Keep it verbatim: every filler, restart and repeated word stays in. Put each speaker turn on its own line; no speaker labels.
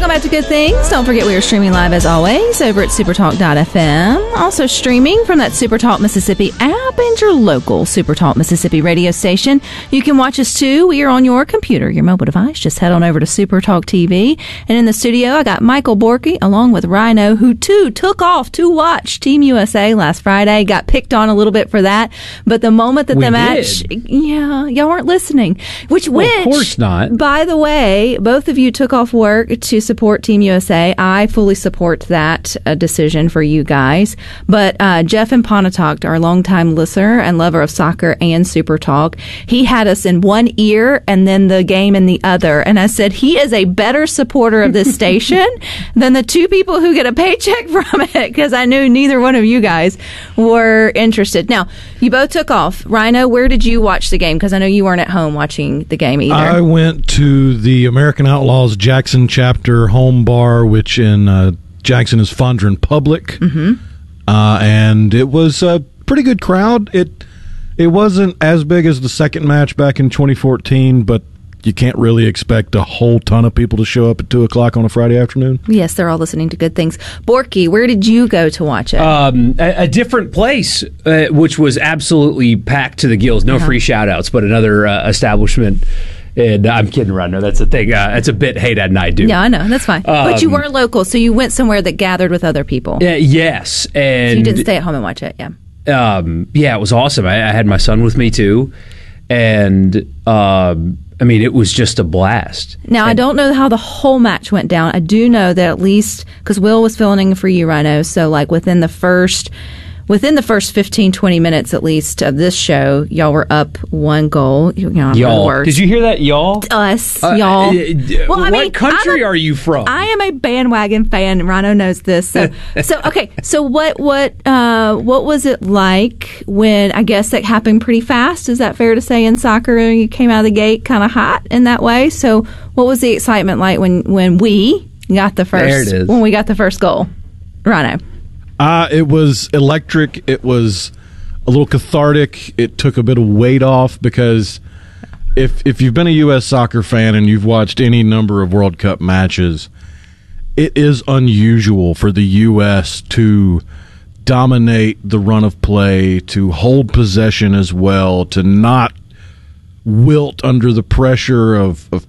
Welcome back to Good Things. Don't forget we are streaming live as always over at supertalk dot f m. Also streaming from that Supertalk Mississippi app and your local Supertalk Mississippi radio station. You can watch us too. We are on your computer, your mobile device. Just head on over to Supertalk T V. And in the studio, I got Michael Borky along with Rhino, who too took off to watch Team U S A last Friday. Got picked on a little bit for that. But the moment that
we
the match,
did.
yeah, y'all weren't listening. Which,
well,
which,
of course not.
By the way, both of you took off work to support Team U S A. I fully support that uh, decision for you guys. But uh, Jeff in Pontotoc, our longtime listener and lover of soccer and Super Talk, he had us in one ear and then the game in the other. And I said, he is a better supporter of this station than the two people who get a paycheck from it, because I knew neither one of you guys were interested. Now, you both took off. Rhino, where did you watch the game? Because I know you weren't at home watching the game either.
I went to the American Outlaws Jackson chapter home bar, which in uh, Jackson is Fondren Public,
mm-hmm.
uh, and it was a pretty good crowd. It it wasn't as big as the second match back in twenty fourteen, but you can't really expect a whole ton of people to show up at two o'clock on a Friday afternoon.
Yes, they're all listening to Good Things. Borky, where did you go to watch it?
Um, a, a different place, uh, which was absolutely packed to the gills. No uh-huh. free shout-outs, but another uh, establishment. And I'm kidding around. No, that's a thing. Uh, it's a bit Hey Dad and I do.
Yeah, I know. That's fine.
Um,
but you weren't local, so you went somewhere that gathered with other people.
Uh, yes. And
so you didn't stay at home and watch it, yeah.
Um, yeah, it was awesome. I, I had my son with me, too. And, um, I mean, it was just a blast.
Now,
and,
I don't know how the whole match went down. I do know that at least, because Will was filling in for you, Rhino, so like within the first... Within the first fifteen, twenty minutes, at least, of this show, y'all were up one goal. You know,
y'all. Did you hear that, y'all?
Us,
uh,
y'all.
Uh, well, I what mean, country a, are you from?
I am a bandwagon fan. Rhino knows this. So, so okay. So, what, what, uh, what was it like when? I guess that happened pretty fast. Is that fair to say in soccer? You came out of the gate kind of hot in that way. So, what was the excitement like when when we got the first?
There it is.
When we got the first goal, Rhino.
Uh, it was electric. It was a little cathartic. It took a bit of weight off because if if you've been a U S soccer fan and you've watched any number of World Cup matches, it is unusual for the U S to dominate the run of play, to hold possession as well, to not wilt under the pressure of, of